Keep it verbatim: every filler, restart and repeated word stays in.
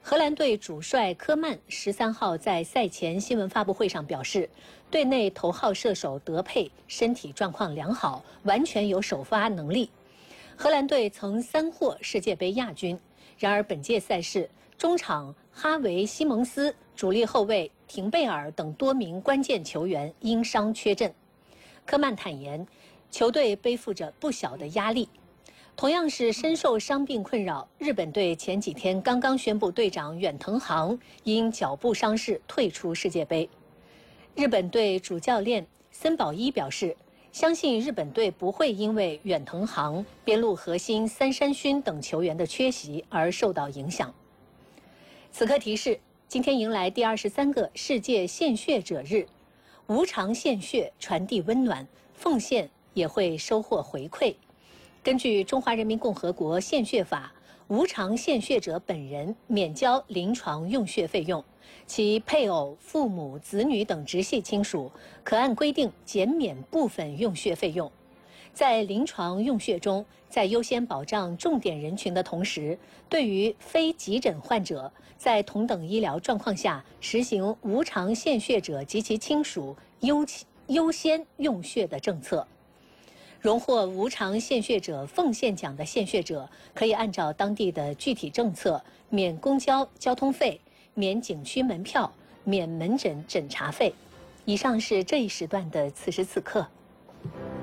荷兰队主帅科曼十三号在赛前新闻发布会上表示，队内头号射手德佩身体状况良好，完全有首发能力。荷兰队曾三获世界杯亚军，然而本届赛事中场哈维·西蒙斯、主力后卫廷贝尔等多名关键球员因伤缺阵。科曼坦言，球队背负着不小的压力。同样是深受伤病困扰，日本队前几天刚刚宣布队长远藤航因脚部伤势退出世界杯。日本队主教练森保一表示，相信日本队不会因为远藤航、边路核心三山勋等球员的缺席而受到影响。此刻提示：今天迎来第二十三个世界献血者日，无偿献血传递温暖，奉献也会收获回馈。根据《中华人民共和国献血法》，无偿献血者本人免交临床用血费用，其配偶、父母、子女等直系亲属可按规定减免部分用血费用。在临床用血中，在优先保障重点人群的同时，对于非急诊患者，在同等医疗状况下实行无偿献血者及其亲属优优先用血的政策。荣获无偿献血者奉献奖的献血者，可以按照当地的具体政策，免公交交通费、免景区门票、免门诊诊查费。以上是这一时段的此时此刻。